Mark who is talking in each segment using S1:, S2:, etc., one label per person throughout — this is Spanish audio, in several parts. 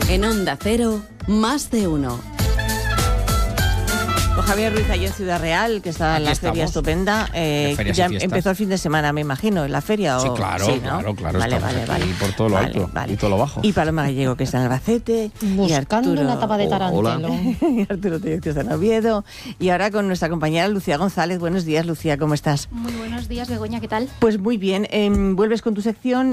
S1: En Onda Cero, Más de Uno.
S2: Con Javier Ruiz allí en Ciudad Real, que está en la feria estupenda. Ya empezó el fin de semana, me imagino, en la feria.
S3: Sí, claro,
S2: sí, ¿no?
S3: claro.
S2: Vale.
S3: Aquí por todo lo alto y todo lo bajo.
S2: Y Paloma Gallego, que está en Albacete.
S4: Buscando
S2: y Arturo,
S4: una tapa de tarantelo.
S2: Y Arturo Tellez, que está en Oviedo. Y ahora con nuestra compañera Lucía González. Buenos días, Lucía, ¿cómo estás?
S5: Muy buenos días, Begoña, ¿qué tal?
S2: Pues muy bien. Vuelves con tu sección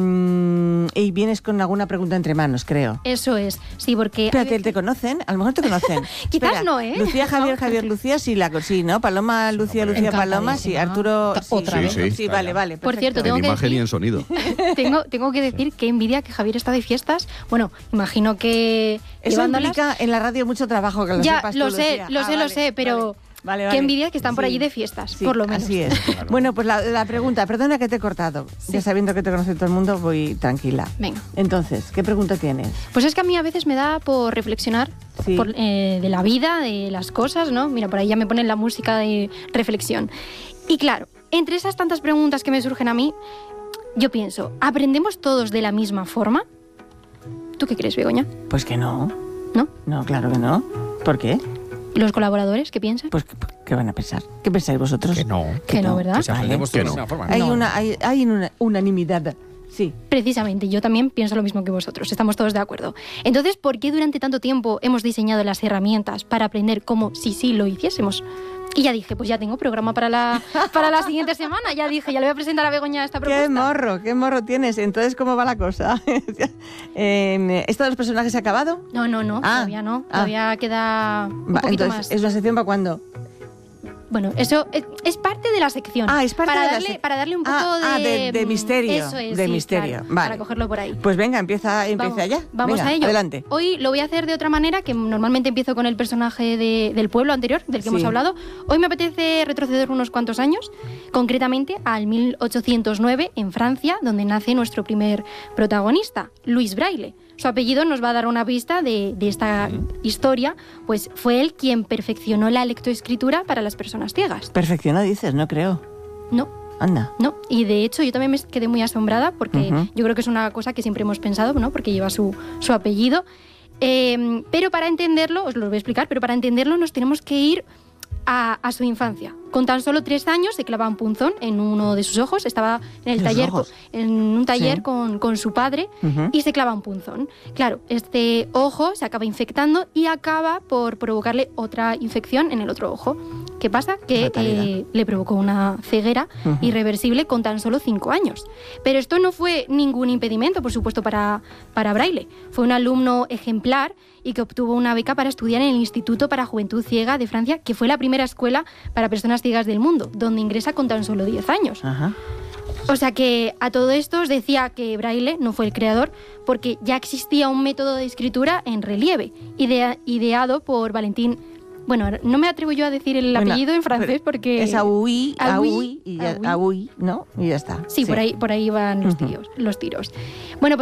S2: y vienes con alguna pregunta entre manos, creo.
S5: Eso es, sí, porque...
S2: Espérate, ¿te conocen? A lo mejor te conocen.
S5: Quizás
S2: Espera,
S5: no, ¿eh?
S2: Lucía, Javier, Javier, Lucía, sí, ¿no? Paloma, Lucía, Lucía, Paloma, sí. Arturo...
S4: Otra vez.
S2: Sí, vale.
S5: Por cierto,
S3: En
S5: tengo que
S3: imagen
S5: decir,
S3: y en sonido.
S5: tengo que decir que envidia que Javier está de fiestas. Bueno, imagino que
S2: Eso
S5: llevándolas...
S2: implica en la radio mucho trabajo, que lo
S5: Ya,
S2: sepas tú,
S5: lo sé,
S2: Lucía.
S5: lo sé, pero...
S2: Vale.
S5: Qué envidia que están por
S2: Sí.
S5: allí de fiestas,
S2: Sí,
S5: por lo menos.
S2: Así es.
S3: Claro.
S2: Bueno, pues la pregunta, perdona que te he cortado. Ya sabiendo que te conoce todo el mundo, voy tranquila.
S5: Venga.
S2: Entonces, ¿qué pregunta tienes?
S5: Pues es que a mí a veces me da por reflexionar
S2: Sí.
S5: de la vida, de las cosas, ¿no? Mira, por ahí ya me ponen la música de reflexión. Y claro, entre esas tantas preguntas que me surgen a mí, yo pienso, ¿aprendemos todos de la misma forma? ¿Tú qué crees, Begoña?
S2: Pues que no.
S5: ¿No?
S2: No, claro que no. ¿Por qué?
S5: ¿Los colaboradores qué piensan?
S2: Pues, ¿qué van a pensar? ¿Qué pensáis vosotros?
S3: Que no.
S5: Que no, ¿verdad?
S3: Que si aprendemos
S2: Vale.
S3: todos de la misma forma.
S2: Hay una unanimidad. Sí.
S5: Precisamente, yo también pienso lo mismo que vosotros, estamos todos de acuerdo. Entonces, ¿por qué durante tanto tiempo hemos diseñado las herramientas para aprender como si sí lo hiciésemos? Y ya dije, pues ya tengo programa para la siguiente semana. Ya dije, ya le voy a presentar a Begoña esta propuesta.
S2: Qué morro tienes. Entonces, ¿cómo va la cosa? ¿Esto de los personajes se ha acabado?
S5: No, todavía no. Todavía queda un poquito
S2: entonces,
S5: más.
S2: ¿es una sección para cuándo?
S5: Bueno, eso es parte de la sección.
S2: Es parte
S5: para darle un poco
S2: de misterio.
S5: Eso es,
S2: de
S5: sí,
S2: misterio.
S5: claro,
S2: Vale.
S5: Para cogerlo por ahí.
S2: Pues venga, empieza ya.
S5: Vamos
S2: Venga,
S5: a ello.
S2: Adelante.
S5: Hoy lo voy a hacer de otra manera, que normalmente empiezo con el personaje del pueblo anterior, del que hemos hablado. Hoy me apetece retroceder unos cuantos años, concretamente al 1809, en Francia, donde nace nuestro primer protagonista, Louis Braille. Su apellido nos va a dar una pista de esta historia, pues fue él quien perfeccionó la lectoescritura para las personas ciegas.
S2: Perfeccionó, dices, no creo.
S5: No.
S2: Anda.
S5: No, y de hecho yo también me quedé muy asombrada porque yo creo que es una cosa que siempre hemos pensado, ¿no? Porque lleva su apellido. Pero para entenderlo, os lo voy a explicar, pero para entenderlo nos tenemos que ir a su infancia. Con tan solo 3 años se clava un punzón en uno de sus ojos. Estaba en un taller con su padre y se clava un punzón. Claro, este ojo se acaba infectando y acaba por provocarle otra infección en el otro ojo. ¿Qué pasa? Que le provocó una ceguera irreversible con tan solo 5 años. Pero esto no fue ningún impedimento, por supuesto, para Braille. Fue un alumno ejemplar y que obtuvo una beca para estudiar en el Instituto para Juventud Ciega de Francia, que fue la primera escuela para personas ciegas del mundo, donde ingresa con tan solo 10 años. Ajá. O sea que a todo esto os decía que Braille no fue el creador, porque ya existía un método de escritura en relieve, ideado por Valentín. Bueno, no me atrevo yo a decir el apellido en francés porque...
S2: Es Aui, ¿no? Y ya está.
S5: Sí, por ahí van los tiros. Bueno, pues